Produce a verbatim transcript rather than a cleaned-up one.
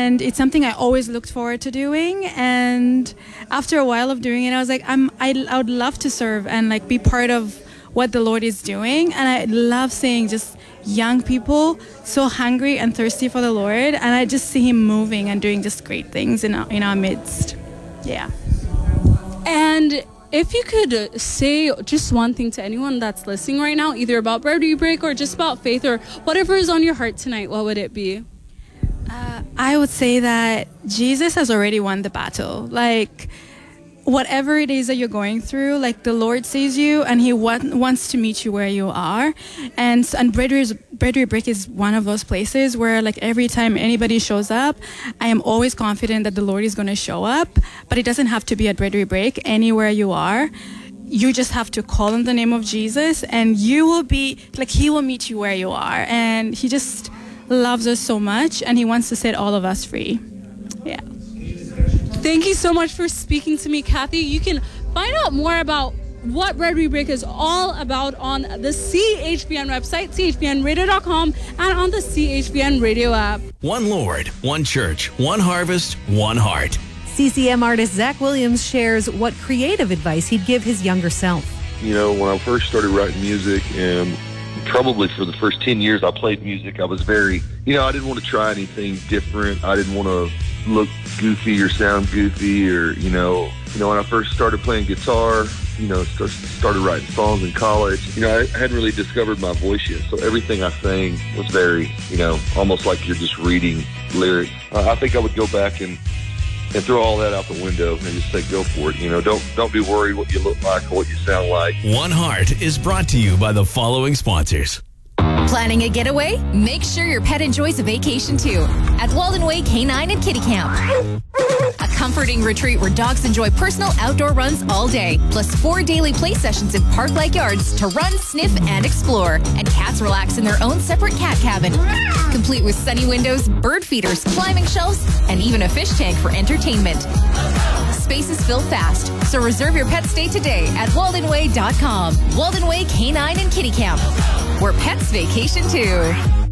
and it's something I always looked forward to doing. And after a while of doing it, I was like, I'm I, I would love to serve and like be part of what the Lord is doing. And I love seeing just young people so hungry and thirsty for the Lord, and I just see him moving and doing just great things in our, in our midst. Yeah. And if you could say just one thing to anyone that's listening right now, either about Bread We Break or just about faith or whatever is on your heart tonight, what would it be? Uh, I would say that Jesus has already won the battle. Like, whatever it is that you're going through, like the Lord sees you and he wa- wants to meet you where you are. And and Bread We Break is one of those places where like every time anybody shows up, I am always confident that the Lord is going to show up. But it doesn't have to be at Bread We Break. Anywhere you are, you just have to call on the name of Jesus and you will be, like he will meet you where you are. And he just loves us so much and he wants to set all of us free. Yeah. Thank you so much for speaking to me, Kathy. You can find out more about what Bread We Break is all about on the C H B N website, c h b n radio dot com, and on the C H B N radio app. One Lord, one church, one harvest, one heart. C C M artist Zach Williams shares what creative advice he'd give his younger self. You know, when I first started writing music, and probably for the first ten years I played music, I was very, you know, I didn't want to try anything different. I didn't want to look goofy or sound goofy or, you know, you know, when I first started playing guitar, you know, start, started writing songs in college, you know, I hadn't really discovered my voice yet. So everything I sang was very, you know, almost like you're just reading lyrics. Uh, I think I would go back and and throw all that out the window and just say, go for it. You know, don't don't be worried what you look like or what you sound like. One Heart is brought to you by the following sponsors. Planning a getaway? Make sure your pet enjoys a vacation too at Walden Way Canine and Kitty Camp. A comforting retreat where dogs enjoy personal outdoor runs all day, plus four daily play sessions in park-like yards to run, sniff, and explore. And cats relax in their own separate cat cabin, complete with sunny windows, bird feeders, climbing shelves, and even a fish tank for entertainment. Spaces fill fast, so reserve your pet stay today at walden way dot com. Walden Way Canine and Kitty Camp, where pets vacation too.